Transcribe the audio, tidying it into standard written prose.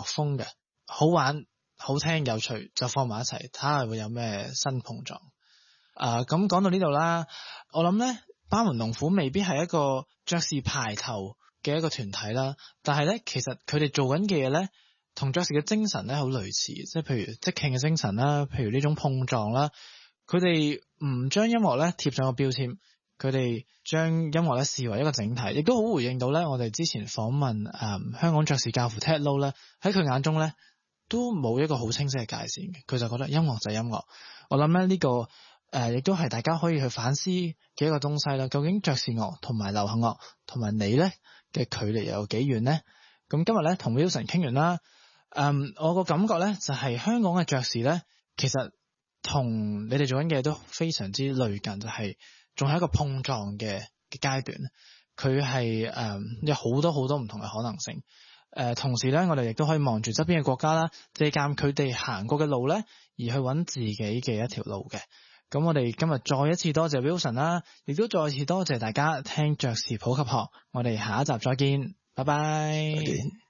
風嘅，好玩、好聽、有趣就放埋一齊，睇下會有咩新碰撞。咁講到呢度啦，我諗咧，巴門龍虎未必係一個爵士排頭嘅一個團體啦，但係咧，其實佢哋做緊嘅嘢咧，同爵士嘅精神咧好類似，即係譬如即興嘅精神啦，譬如呢種碰撞啦，佢哋唔將音樂咧貼上個標籤，佢哋將音樂咧視為一個整體，亦都好回應到咧我哋之前訪問香港爵士教父 Ted Lo 咧，喺佢眼中咧都冇一個好清晰嘅界線嘅，佢就覺得音樂就係音樂。我諗咧呢個亦都係大家可以去反思嘅一個東西啦。究竟爵士樂同埋流行樂同埋你咧嘅距離有幾遠呢？咁今日咧同 Wilson 傾完啦，我個感覺咧就係香港嘅爵士咧，其實同你哋做緊嘅都非常之類近，就係仲係一個碰撞嘅階段。佢係有好多好多唔同嘅可能性。同時咧，我哋亦都可以望住側邊嘅國家啦，借鑑佢哋行過嘅路咧，而去揾自己嘅一條路嘅。咁我哋今日再一次多謝 Wilson 啦，亦都再次多謝大家聽爵士普及學。我哋下一集再見，拜拜。